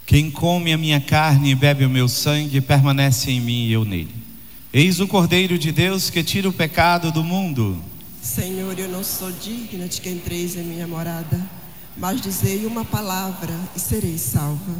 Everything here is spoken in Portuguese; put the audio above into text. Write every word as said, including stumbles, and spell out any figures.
Quem come a minha carne e bebe o meu sangue permanece em mim e eu nele. Eis o Cordeiro de Deus que tira o pecado do mundo. Senhor, eu não sou digna de que entreis em minha morada, mas dizei uma palavra e serei salva.